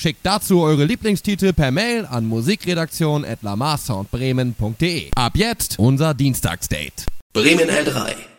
Schickt dazu eure Lieblingstitel per Mail an musikredaktion@lamarsoundbremen.de. Ab jetzt unser Dienstagsdate. Bremen L3.